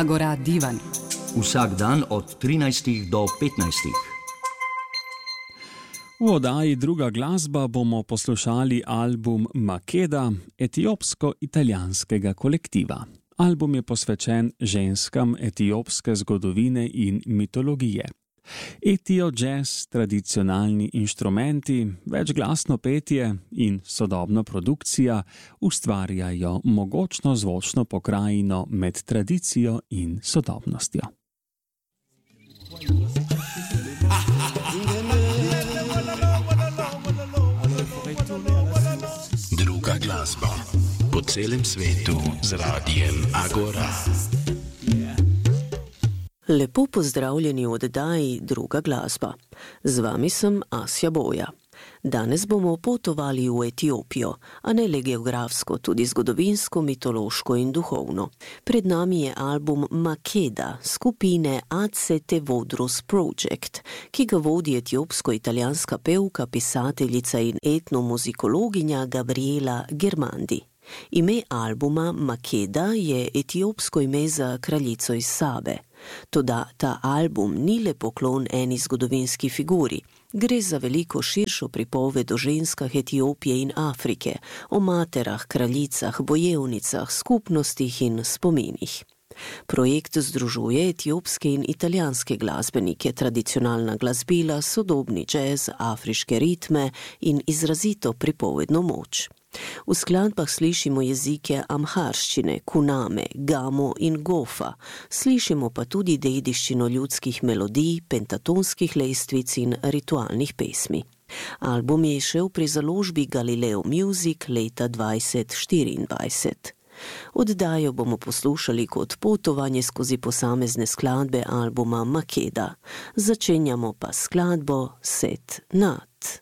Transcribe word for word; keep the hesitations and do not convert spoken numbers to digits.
Agora Divan. Vsak dan od trinajstih do petnajstih. V oddaji Druga glasba bomo poslušali album Makeda etiopsko-italijanskega kolektiva. Album je posvečen ženskam etiopske zgodovine in mitologije. Etio jazz, tradicionalni inštrumenti, večglasno petje in sodobna produkcija ustvarjajo mogočno zvočno pokrajino med tradicijo in sodobnostjo. Druga glasba po celem svetu z radijem Agora. Lepo pozdravljeni v oddaji Druga glasba. Z vami sem Asja Boja. Danes bomo potovali v Etiopijo, a ne le geografsko, tudi zgodovinsko, mitološko in duhovno. Pred nami je album Makeda skupine Atsete Vodros Project, ki ga vodi etiopsko-italijanska pevka, pisateljica in etnomuzikologinja Gabriela Germandi. Ime albuma Makeda je etiopsko ime za kraljico iz Sabe. Toda ta album ni le poklon eni zgodovinski figuri. Gre za veliko širšo pripoved o ženskah Etiopije in Afrike, o materah, kraljicah, bojevnicah, skupnostih in spomenih. Projekt združuje etiopske in italijanske glasbenike, tradicionalna glasbila, sodobni džez, afriške ritme in izrazito pripovedno moč. V skladbah slišimo jezike amharščine, kuname, gamo in gofa, slišimo pa tudi dediščino ljudskih melodij, pentatonskih lestvic in ritualnih pesmi. Album je izšel pri založbi Galileo Music leta dvajset štiriindvajset. Oddajo bomo poslušali kot potovanje skozi posamezne skladbe albuma Makeda. Začenjamo pa skladbo Set Nat.